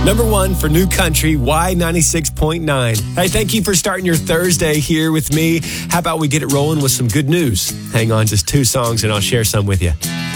Number one for New Country, Y96.9. Hey, thank you for starting your Thursday here with me. How about we get it rolling with some good news? Hang on, just 2 songs and I'll share some with you.